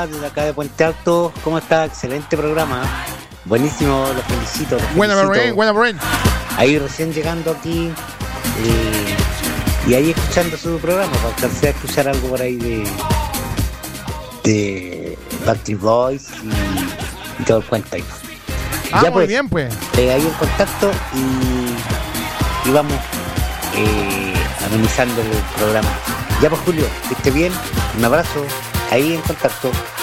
desde acá de Puente Alto. ¿Cómo está? Excelente programa. Buenísimo, los felicito. Buena, Brian. Ahí recién llegando aquí y ahí escuchando su programa, para alcanzar a escuchar algo por ahí de Backstreet Boys y todo el cuento ahí. Ya muy bien, pues. Ahí en contacto y vamos amenizando el programa. Ya pues, Julio, que esté bien. Un abrazo. Ahí en contacto.